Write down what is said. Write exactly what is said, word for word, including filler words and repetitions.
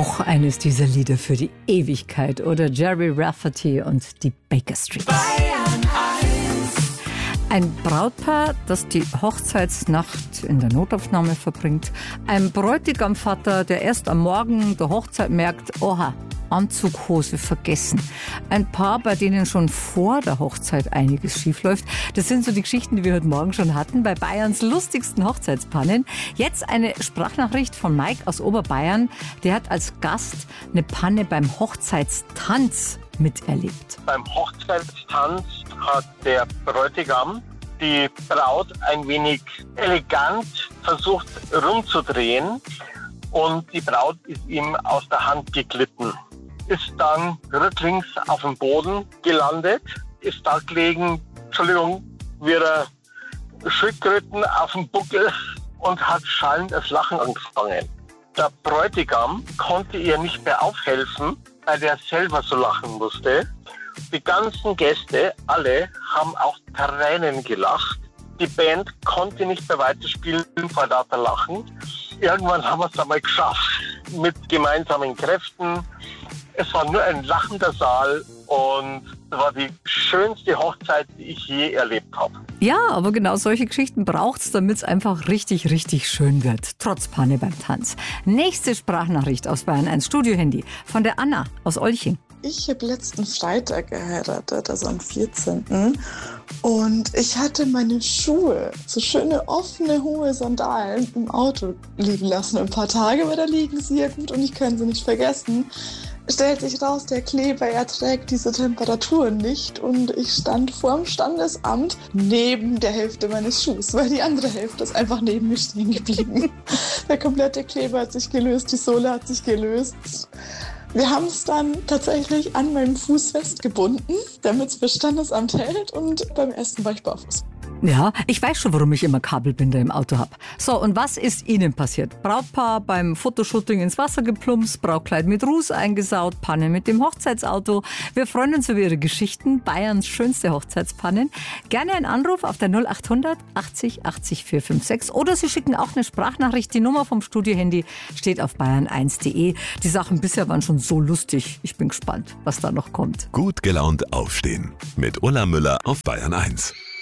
Auch eines dieser Lieder für die Ewigkeit, oder? Jerry Rafferty und die Baker Street. Ein Brautpaar, das die Hochzeitsnacht in der Notaufnahme verbringt. Ein Bräutigamvater, der erst am Morgen der Hochzeit merkt, oha, Anzughose vergessen. Ein Paar, bei denen schon vor der Hochzeit einiges schiefläuft. Das sind so die Geschichten, die wir heute Morgen schon hatten bei Bayerns lustigsten Hochzeitspannen. Jetzt eine Sprachnachricht von Mike aus Oberbayern. Der hat als Gast eine Panne beim Hochzeitstanz miterlebt. Beim Hochzeitstanz hat der Bräutigam die Braut ein wenig elegant versucht rumzudrehen und die Braut ist ihm aus der Hand geglitten. Ist dann rücklings auf dem Boden gelandet, ist da gelegen, Entschuldigung, wie er Schildkröten auf dem Buckel und hat schallendes Lachen angefangen. Der Bräutigam konnte ihr nicht mehr aufhelfen, weil er selber so lachen musste. Die ganzen Gäste, alle, haben auch Tränen gelacht. Die Band konnte nicht mehr weiterspielen vor lauter Lachen. Irgendwann haben wir es einmal geschafft, mit gemeinsamen Kräften. Es war nur ein lachender Saal und es war die schönste Hochzeit, die ich je erlebt habe. Ja, aber genau solche Geschichten braucht's, damit es einfach richtig, richtig schön wird. Trotz Panne beim Tanz. Nächste Sprachnachricht aus Bayern eins Studiohandy von der Anna aus Olching. Ich habe letzten Freitag geheiratet, also am vierzehnten Und ich hatte meine Schuhe, so schöne offene, hohe Sandalen, im Auto liegen lassen. Ein paar Tage, aber da liegen sie ja gut und ich kann sie nicht vergessen. Stellt sich raus, der Kleber erträgt diese Temperaturen nicht und ich stand vorm Standesamt neben der Hälfte meines Schuhs, weil die andere Hälfte ist einfach neben mir stehen geblieben. Der komplette Kleber hat sich gelöst, die Sohle hat sich gelöst. Wir haben es dann tatsächlich an meinem Fuß festgebunden, damit es für Standesamt hält und beim Essen war ich barfuß. Ja, ich weiß schon, warum ich immer Kabelbinder im Auto habe. So, und was ist Ihnen passiert? Brautpaar beim Fotoshooting ins Wasser geplumpst, Brautkleid mit Ruß eingesaut, Panne mit dem Hochzeitsauto. Wir freuen uns über Ihre Geschichten, Bayerns schönste Hochzeitspannen. Gerne einen Anruf auf der null acht hundert achtzig achtzig vier fünf sechs oder Sie schicken auch eine Sprachnachricht. Die Nummer vom Studiohandy steht auf bayern eins punkt de. Die Sachen bisher waren schon so lustig. Ich bin gespannt, was da noch kommt. Gut gelaunt aufstehen mit Ulla Müller auf Bayern eins.